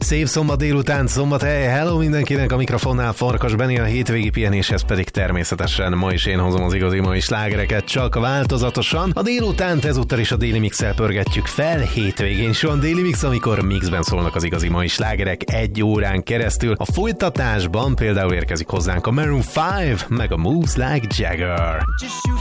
Szép szombat délután, szombathely, hello mindenkinek, a mikrofonnál Farkas Benni, a hétvégi pihenéshez pedig természetesen ma is én hozom az igazi mai slágereket, csak változatosan. A délutánt ezúttal is a Déli Mix-el pörgetjük fel, hétvégén is van Déli Mix, amikor mixben szólnak az igazi mai slágerek 1 órán keresztül. A folytatásban például érkezik hozzánk a Maroon 5, meg a Moves Like Jagger.